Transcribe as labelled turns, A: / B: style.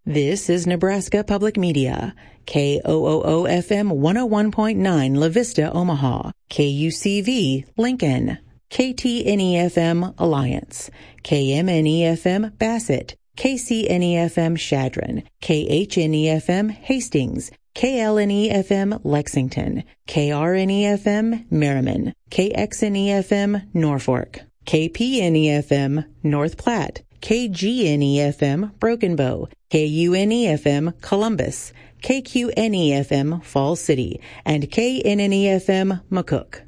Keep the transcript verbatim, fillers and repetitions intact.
A: This is Nebraska Public Media, K O O O F M one oh one point nine La Vista, Omaha, K U C V, Lincoln, K T N E F M, Alliance, K M N E F M, Bassett, K C N E F M, Chadron, K H N E F M, Hastings, K L N E F M, Lexington, K R N E F M, Merriman, K X N E F M, Norfolk, K P N E F M, North Platte, K G N E F M, Broken Bow, K U N E F M, Columbus, K Q N E F M, Falls City, and K N N E F M, McCook.